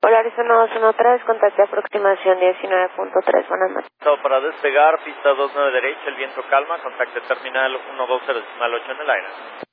Polaris 1213, contacto de aproximación 19.3, buenas noches. Para despegar, pista 29 derecha, el viento calma, contacto terminal 120.8 en el aire.